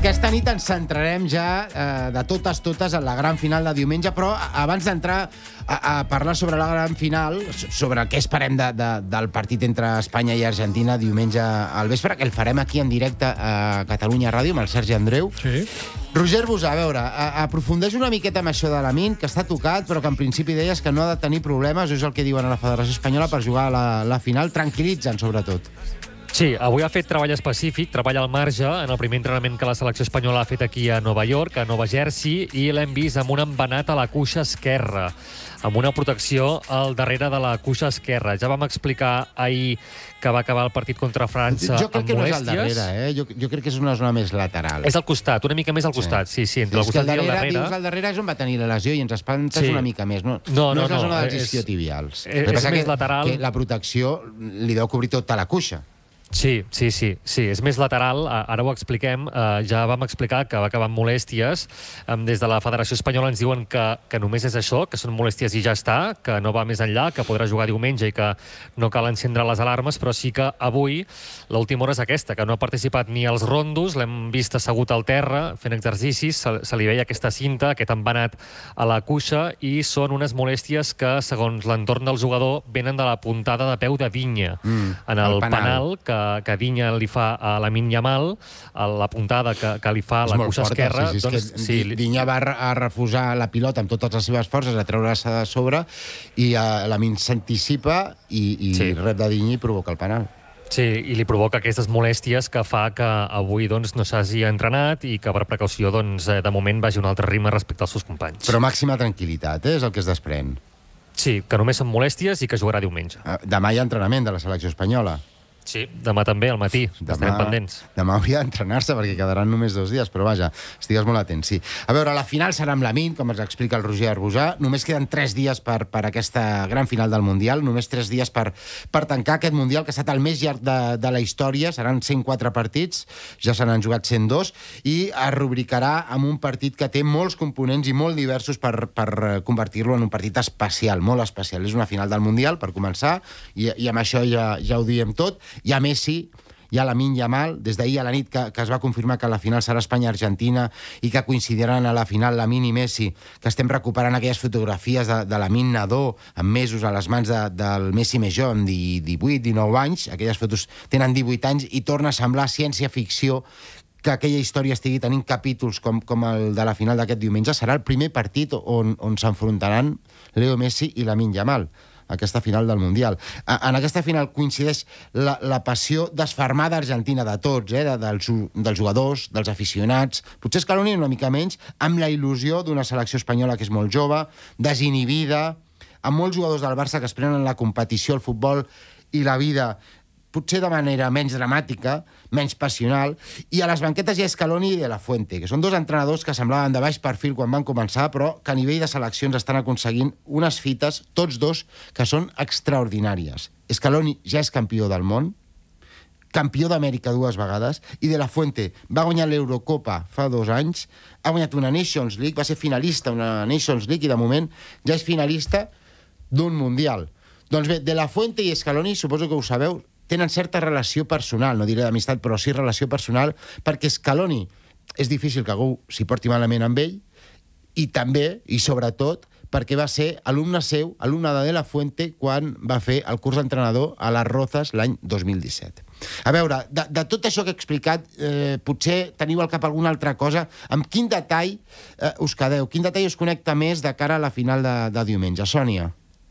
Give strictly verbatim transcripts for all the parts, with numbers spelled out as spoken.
Aquesta nit ens centrarem ja eh, de totes, totes en la gran final de diumenge, però abans d'entrar a, a parlar sobre la gran final, sobre què esperem de, de, del partit entre Espanya i Argentina diumenge al vespre, que el farem aquí en directe a Catalunya Ràdio amb el Sergi Andreu. Sí. Roger Busà, a veure, a, aprofundeix una miqueta amb això de Lamine, que està tocat, però que en principi deies que no ha de tenir problemes, és el que diuen a la Federació Espanyola, per jugar a la, la final. Tranquil·litzen, sobretot. Sí, avui ha fet treball específic, treball al marge, en el primer entrenament que la selecció espanyola ha fet aquí a Nova York, a Nova Jersey, i l'hem vist amb un embenat a la cuixa esquerra, amb una protecció al darrere de la cuixa esquerra. Ja vam explicar ahir que va acabar el partit contra França jo crec amb que molèsties. No és al darrere, eh? Jo, jo crec que és una zona més lateral. És al costat, una mica més al costat, sí, sí, entre el és costat que al darrere, i el darrere. Dius, al darrere és on va tenir la lesió i ens espantes Sí. una mica més. No, No, no, no és la no, zona dels és- isquiotibials. és- El que és passa més que, lateral. que la protecció li deu cobrir tota la cuixa. Sí, sí, sí, sí, és més lateral, ara ho expliquem, uh, ja vam explicar que va acabar amb molèsties, um, des de la Federació Espanyola ens diuen que, que només és això, que són molèsties i ja està, que no va més enllà, que podrà jugar diumenge i que no cal encendre les alarmes, però sí que avui l'última hora és aquesta, que no ha participat ni als rondos, l'hem vist assegut al terra fent exercicis, se, se li veia aquesta cinta, aquest embenat a la cuixa, i són unes molèsties que, segons l'entorn del jugador, venen de la puntada de peu de Vinya, Mm, en el, el penal. penal que que Vinya li fa a Lamine Yamal, a la puntada que, que li fa a És la molt cuixa forta, esquerra. sí, sí, doncs, és que sí, Di- Dinya va a refusar la pilota amb totes les seves forces, a treure-se de sobre, i uh, Lamine s'anticipa i, i Sí. rep de Dinya i provoca el penal. sí, i li provoca aquestes molèsties que fa que avui doncs, no s'hagi entrenat i que per precaució doncs, eh, de moment vagi a un altre ritme respecte als seus companys. Però màxima tranquil·litat, eh, és el que es desprèn. Sí, que només són molèsties i que jugarà diumenge. Uh, demà hi ha entrenament de la selecció espanyola. Sí, demà també, al matí. Estarem pendents. Demà hauria d'entrenar-se perquè quedaran només dos dies, però vaja, estigues molt atent, sí. A veure, la final serà amb Lamine, com ens explica el Roger Arbusà. Només queden tres dies per, per aquesta gran final del Mundial, només tres dies per, per tancar aquest Mundial, que ha estat el més llarg de, de la història. Seran cent quatre partits, ja se n'han jugat cent dos, i es rubricarà amb un partit que té molts components i molt diversos per, per convertir-lo en un partit especial, molt especial. És una final del Mundial, per començar, i, i amb això ja, ja ho diem tot. Hi ha Messi, hi ha Lamine Yamal, des d'ahir a la nit que, que es va confirmar que la final serà Espanya-Argentina i que coincidiran a la final Lamine i Messi, que estem recuperant aquelles fotografies de, de Lamine nadó amb mesos a les mans de, del Messi més jove, amb divuit dinou anys, aquelles fotos tenen divuit anys, i torna a semblar ciència-ficció que aquella història estigui tenint capítols com, com el de la final d'aquest diumenge. Serà el primer partit on, on s'enfrontaran Leo Messi i Lamine Yamal, aquesta final del Mundial. En aquesta final coincideix la, la passió desfermada argentina de tots, eh? de, dels, dels jugadors, dels aficionats, potser Scaloni una mica menys, amb la il·lusió d'una selecció espanyola que és molt jove, desinhibida, amb molts jugadors del Barça que es prenen la competició, el futbol i la vida potser de manera menys dramàtica, menys passional, i a les banquetes hi ha Scaloni i De La Fuente, que són dos entrenadors que semblaven de baix perfil quan van començar, però que a nivell de seleccions estan aconseguint unes fites, tots dos, que són extraordinàries. Scaloni ja és campió del món, campió d'Amèrica dues vegades, i De La Fuente va guanyar l'Eurocopa fa dos anys, ha guanyat una Nations League, va ser finalista una Nations League, i de moment ja és finalista d'un Mundial. Doncs bé, De La Fuente i Scaloni, suposo que ho sabeu, tenen certa relació personal, no diré d'amistat, però sí relació personal, perquè Scaloni és difícil que algú s'hi porti malament amb ell, i també, i sobretot, perquè va ser alumne seu, alumne de De La Fuente, quan va fer el curs d'entrenador a les Rozas l'any dos mil disset. A veure, de, de tot això que he explicat, eh, potser teniu al cap alguna altra cosa. Amb quin detall eh, us quedeu? Quin detall us connecta més de cara a la final de, de diumenge? Sònia?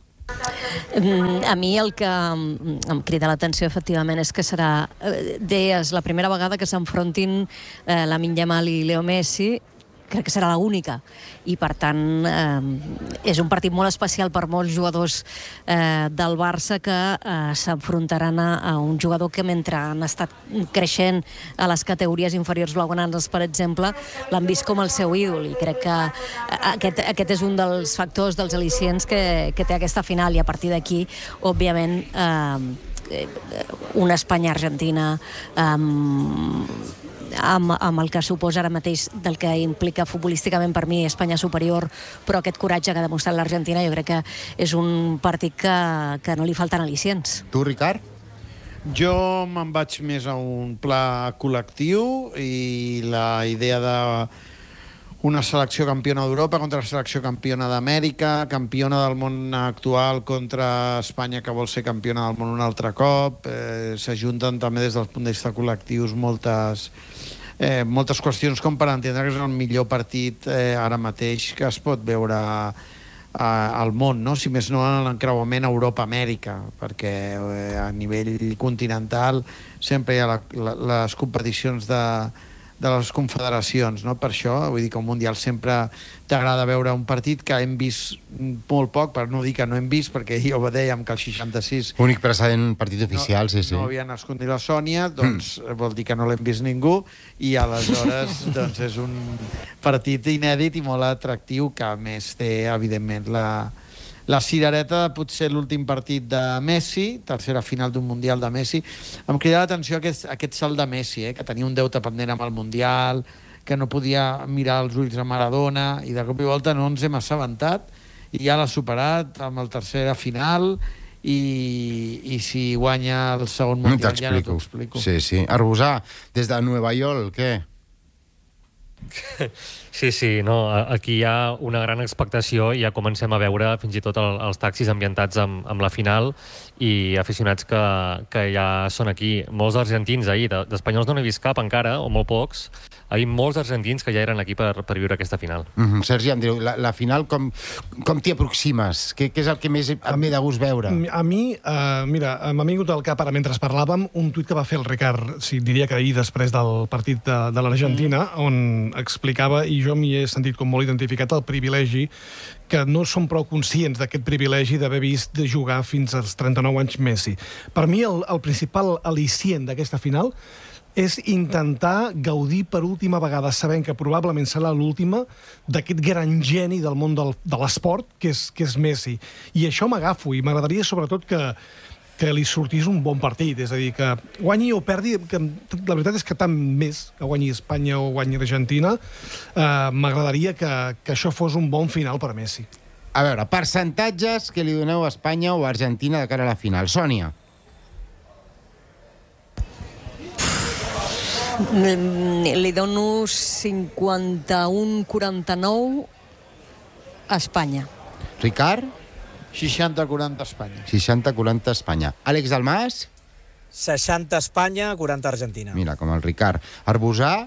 A mi el que em crida l'atenció, efectivament, és que serà, deies, la primera vegada que s'enfrontin eh, Lamine Yamal i Leo Messi. Crec que serà l'única, i per tant eh, és un partit molt especial per molts jugadors eh, del Barça que eh, s'enfrontaran a, a un jugador que mentre han estat creixent a les categories inferiors blaugranes, per exemple, l'han vist com el seu ídol, i crec que aquest, aquest és un dels factors, dels al·licients que, que té aquesta final, i a partir d'aquí, òbviament, eh, una Espanya-Argentina amb amb, amb el que suposa ara mateix del que implica futbolísticament per mi Espanya superior, però aquest coratge que ha demostrat l'Argentina jo crec que és un partit que, que no li falten al·licients. Tu, Ricard? Jo me'n vaig més a un pla col·lectiu i la idea de una selecció campiona d'Europa contra la selecció campiona d'Amèrica, campiona del món actual contra Espanya, que vol ser campiona del món un altre cop. Eh, S'ajunten també des del punt de vista col·lectius moltes, eh, moltes qüestions com per entendre que és el millor partit eh, ara mateix que es pot veure eh, al món, no? Si més no en l'encreuament Europa-Amèrica, perquè eh, a nivell continental sempre hi ha la, la, les competicions de de les confederacions, no? Per això, vull dir que un Mundial sempre t'agrada veure un partit que hem vist molt poc, per no dir que no hem vist, perquè ja ho dèiem que el seixanta-sis... Únic precedent partit oficial, no, sí, sí. No havia nascut ni la Sònia, doncs mm. vol dir que no l'hem vist ningú, i aleshores doncs és un partit inèdit i molt atractiu, que a més té, evidentment, la... la cirereta de potser l'últim partit de Messi, tercera final d'un Mundial de Messi. Em crida l'atenció aquest, aquest salt de Messi, eh, que tenia un deute pendent amb el Mundial, que no podia mirar els ulls a Maradona, i de cop i volta no ens hem assabentat, i ja l'ha superat amb el tercera final, i, i si guanya el segon Mundial ja no t'ho explico. Sí, sí. Arbusà, des de Nova York, què? Sí, sí, no, aquí hi ha una gran expectació i ja comencem a veure fins i tot el, els taxis ambientats amb, amb la final i aficionats que, que ja són aquí. Molts argentins ahir, d'espanyols no n'he vist cap encara, o molt pocs, ahir molts argentins que ja eren aquí per, per viure aquesta final. Mm-hmm. Sergi, Andreu, la, la final com, com t'hi aproximes? Què, què és el que més et ve de gust veure? A mi, uh, mira, m'ha vingut al cap ara mentre parlàvem un tuit que va fer el Ricard, sí, diria que ahir després del partit de, de l'Argentina, on explicava, i jo m'hi he sentit com molt identificat, el privilegi, que no som prou conscients d'aquest privilegi d'haver vist de jugar fins als trenta-nou anys Messi. Per mi, el, el principal al·licient d'aquesta final és intentar gaudir per última vegada, sabent que probablement serà l'última, d'aquest gran geni del món del, de l'esport, que és, que és Messi. I això m'agafo, i m'agradaria sobretot que que li sortís un bon partit, és a dir, que guanyi o perdi, que la veritat és que tant més que guanyi Espanya o guanyi Argentina, eh, m'agradaria que, que això fos un bon final per Messi. A veure, percentatges que li doneu a Espanya o a Argentina de cara a la final. Sònia. Li dono cinquanta-un quaranta-nou a Espanya. Ricard? seixanta quaranta Espanya. seixanta quaranta Espanya. Àlex Dalmas? seixanta Espanya, quaranta Argentina. Mira, com el Ricard. Arbusà?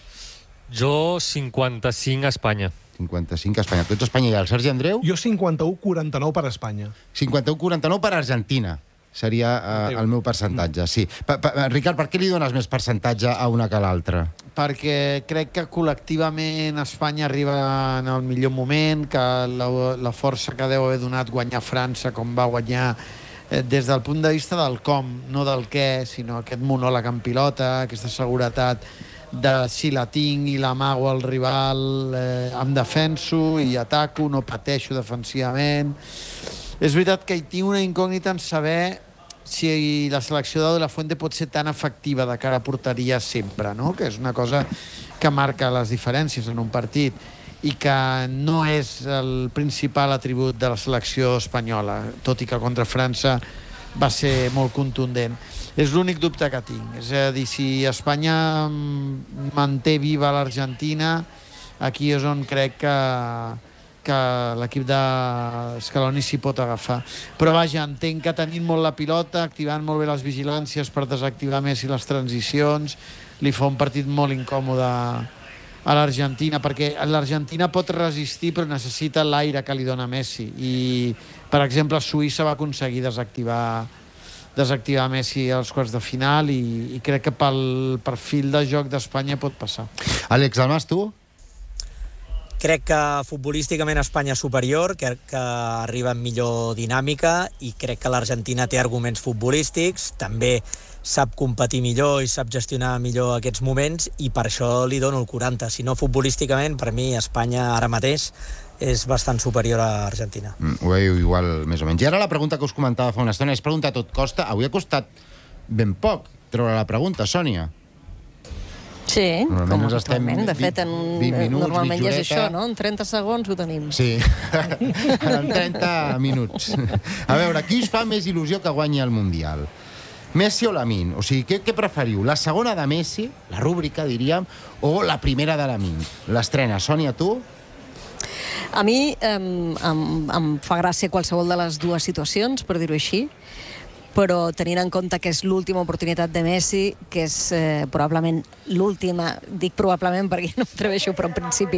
Jo cinquanta-cinc a Espanya. cinquanta-cinc a Espanya. Tots a Espanya. I el Sergi Andreu? Jo cinquanta-un quaranta-nou per Espanya. cinquanta-un quaranta-nou per Argentina. Seria uh, el meu percentatge, sí. Pa, pa, Ricard, per què li dones més percentatge a una que a l'altra? Perquè crec que col·lectivament Espanya arriba en el millor moment, que la, la força que deu haver donat guanyar França com va guanyar eh, des del punt de vista del com, no del què, sinó aquest monòleg en pilota, aquesta seguretat de si la tinc i l'amago al rival, eh, em defenso i ataco, no pateixo defensivament. És veritat que hi tinc una incògnita en saber si la selecció de La Fuente pot ser tan efectiva de cara a porteria sempre, no? Que és una cosa que marca les diferències en un partit i que no és el principal atribut de la selecció espanyola, tot i que contra França va ser molt contundent. És l'únic dubte que tinc. És a dir, si Espanya manté viva l'Argentina, aquí és on crec que que l'equip de Scaloni s'hi pot agafar. Però vaja, entenc que tenint molt la pilota, activant molt bé les vigilàncies per desactivar més les transicions, li fa un partit molt incòmode a l'Argentina, perquè l'Argentina pot resistir però necessita l'aire que li dona Messi. I, per exemple, Suïssa va aconseguir desactivar desactivar Messi als quarts de final i, i crec que pel perfil de joc d'Espanya pot passar. Àlex Dalmas, tu? Crec que futbolísticament Espanya és superior, crec que arriba amb millor dinàmica i crec que l'Argentina té arguments futbolístics, també sap competir millor i sap gestionar millor aquests moments i per això li dono el quaranta. Si no futbolísticament, per mi Espanya ara mateix és bastant superior a Argentina. Mm, ho veieu igual, més o menys. I ara la pregunta que us comentava fa una estona és pregunta a tot costa. Avui ha costat ben poc treure la pregunta, Sònia. Sí, normalment com ens estem habitualment. De fet, en, vint minuts, normalment ja és mitjoreta. això, no? En trenta segons ho tenim. Sí, en trenta minuts. A veure, qui us fa més il·lusió que guanyi el Mundial? Messi o Lamine? O sigui, què, què preferiu? La segona de Messi, la rúbrica, diríem, o la primera de Lamine? L'estrena. Sònia, tu? A mi em, em, em fa gràcia qualsevol de les dues situacions, per dir-ho així, però tenint en compte que és l'última oportunitat de Messi, que és eh, probablement l'última, dic probablement perquè no m'atreveixo, però en principi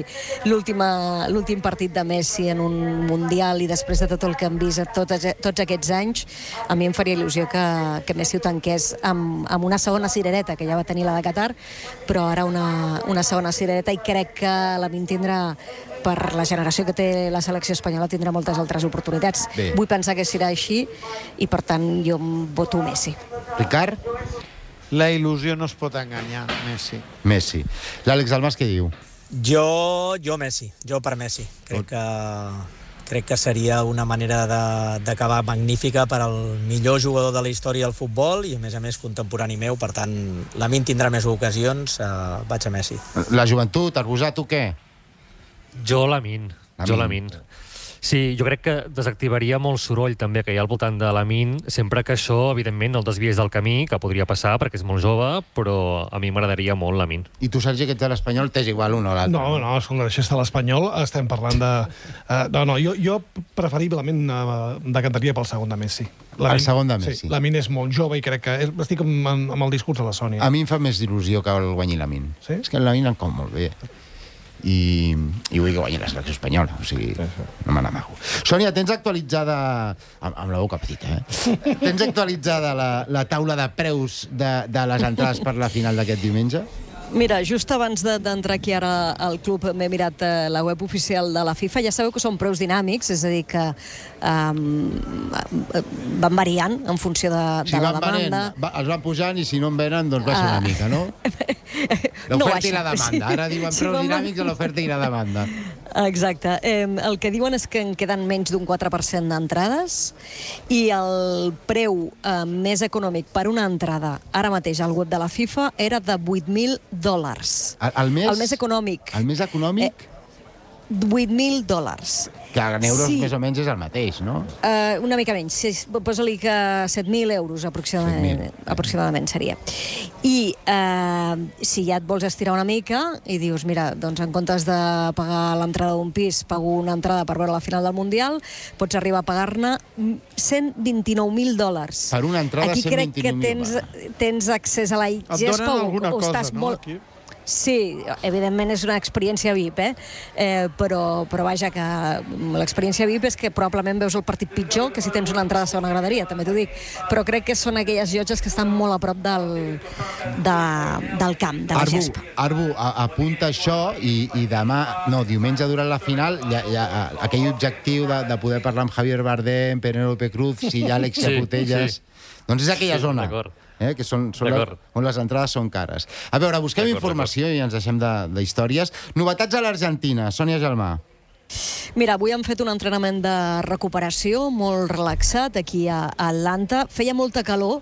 l'últim partit de Messi en un Mundial i després de tot el que hem vist tots, tots aquests anys, a mi em faria il·lusió que, que Messi ho tanqués amb, amb una segona cirereta, que ja va tenir la de Qatar, però ara una, una segona cirereta, i crec que Lamine tindrà, per la generació que té la selecció espanyola, tindrà moltes altres oportunitats. Bé. Vull pensar que serà així i, per tant, jo em voto Messi. Ricard? La il·lusió no es pot enganyar, Messi. Messi. L'Àlex Almas què diu? Jo, jo Messi, jo per Messi. Crec que, crec que seria una manera de- d'acabar magnífica per al millor jugador de la història del futbol i, a més a més, contemporani meu. Per tant, Lamine tindrà més ocasions, eh, vaig a Messi. La joventut, Arbusà, tu què? Jo Lamine. Jo Lamine. Sí, jo crec que desactivaria molt soroll també que hi ha al voltant de Lamine, sempre que això, evidentment, no el desvies del camí, que podria passar perquè és molt jove, però a mi m'agradaria molt Lamine. I tu, Sergi, que ets de l'Espanyol, t'és igual un o l'altre? No, no, escolta, això està a l'Espanyol, estem parlant de... Uh, no, no, jo, jo preferiblement uh, decantaria pel segon de Messi. El segon de Messi. Sí, Lamine és molt jove i crec que... Estic amb, amb el discurs de la Sònia. A mi em fa més il·lusió que el guanyi Lamine. Sí? És que el Lamine em cau molt bé. I, i vull que guanyi la selecció espanyola, o sigui, no me n'amago. Sònia, tens actualitzada, amb, amb la boca petita, eh? Tens actualitzada la, la taula de preus de, de les entrades per la final d'aquest diumenge? Mira, just abans de- d'entrar aquí ara al club m'he mirat eh, la web oficial de la FIFA. Ja sabeu que són preus dinàmics, és a dir, que um, van variant en funció de, de Si la van venent, demanda. va, els van pujant i si no en venen, doncs baixa una Ah. mica, no? No L'oferta i baixa. la demanda. Ara diuen Sí, preus van- dinàmics de l'oferta i la demanda. Exacte. Eh, el que diuen és que en queden menys d'un quatre per cent d'entrades i el preu eh, més econòmic per una entrada ara mateix al web de la FIFA era de vuit mil dòlars. El, el, més, El més econòmic. El més econòmic, vuit mil dòlars. que en euros sí. més o menys és el mateix, no? Uh, una mica menys, sí, posa-li que set mil euros aproximadament, set mil. aproximadament seria. I uh, si ja et vols estirar una mica i dius, mira, doncs en comptes de pagar l'entrada d'un pis, pago una entrada per veure la final del Mundial, pots arribar a pagar-ne cent vint-i-nou mil dòlars. Per una entrada, Aquí crec que cent vint-i-nou mil, tens, tens accés a la Et gespa donen o, alguna o cosa, estàs no, molt... aquí? Sí, evidentment és una experiència V I P, eh? eh però, però vaja, que l'experiència V I P és que probablement veus el partit pitjor que si tens una entrada a segona graderia, també t'ho dic. Però crec que són aquelles llotges que estan molt a prop del, de, del camp, de la Arbu, gespa. Arbu, a, apunta això i, i demà, no, diumenge durant la final, hi ha, hi ha aquell objectiu de, de poder parlar amb Javier Bardem, Penélope Cruz, si hi ha Alexia Sí, Putellas... sí. Doncs és aquella Sí, zona, d'acord. eh, que són, són la, D'acord. on les entrades són cares. A veure, busquem D'acord, informació i ens deixem de- d'històries. Novetats a l'Argentina, Sònia Gelmà. Mira, avui han fet un entrenament de recuperació molt relaxat aquí a a Atlanta. Feia molta calor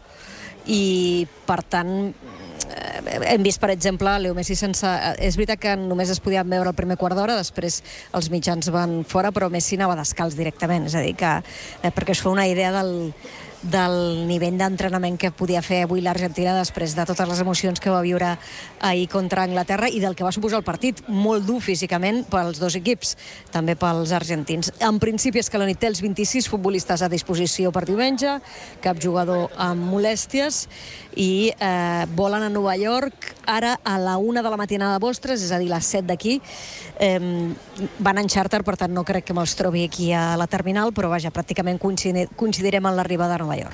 i, per tant, eh, hem vist, per exemple, Leo Messi sense... És veritat que només es podien veure el primer quart d'hora, després els mitjans van fora, però Messi anava descalç directament. És a dir, que eh, perquè us fa una idea del, del nivell d'entrenament que podia fer avui l'Argentina després de totes les emocions que va viure ahir contra Anglaterra i del que va suposar el partit, molt dur físicament pels dos equips, també pels argentins. En principi, Scaloni té els vint-i-sis futbolistes a disposició per diumenge, cap jugador amb molèsties, i eh, volen a Nova York ara a la una de la matinada vostres, és a dir, les set d'aquí. Eh, van en xàrter, per tant no crec que me'ls trobi aquí a la terminal, però vaja, pràcticament coincidir, coincidirem en l'arribada a Nova York.